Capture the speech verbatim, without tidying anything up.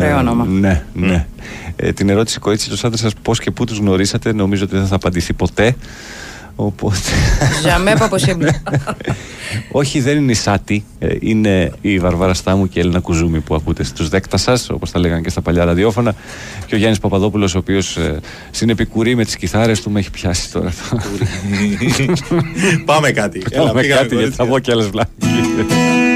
Ωραίο όνομα. Ναι, ναι. Ε, την ερώτηση, κορίτσι, τους άντρες σας πώς και πού τους γνωρίσατε, νομίζω ότι δεν θα απαντηθεί ποτέ. Οπότε... Jamais pas possible. Όχι, δεν είναι η Σάτι. ε, Είναι η Βαρβάρα Στάμου και η Έλληνα Κουζούμη που ακούτε στους δέκτας σας, όπως τα λέγανε και στα παλιά ραδιόφωνα. Και ο Γιάννης Παπαδόπουλος, ο οποίος ε, στην επικουρή με τις κιθάρες του με έχει πιάσει τώρα. Πάμε κάτι. Πάμε κάτι, γιατί θα πω κι άλλες βλάκες.